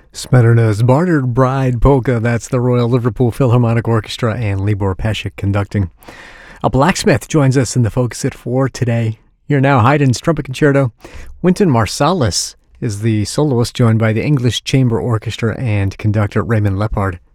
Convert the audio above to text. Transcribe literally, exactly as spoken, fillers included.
Smederna's Bartered Bride Polka, that's the Royal Liverpool Philharmonic Orchestra and Libor Pesik conducting. A blacksmith joins us in the Focus at four today. You're now Haydn's Trumpet Concerto. Wynton Marsalis is the soloist, joined by the English Chamber Orchestra and conductor Raymond Lepard.